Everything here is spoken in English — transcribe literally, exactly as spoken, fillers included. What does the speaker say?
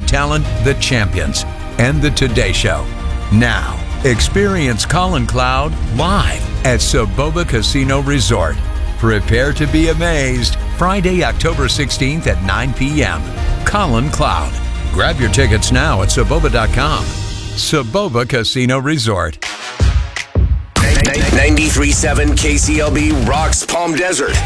Talent, The Champions, and The Today Show. Now, experience Colin Cloud live at Soboba Casino Resort. Prepare to be amazed. Friday, October sixteenth at nine p.m. Colin Cloud. Grab your tickets now at Soboba dot com. Soboba Casino Resort. ninety-three point seven K C L B rocks Palm Desert.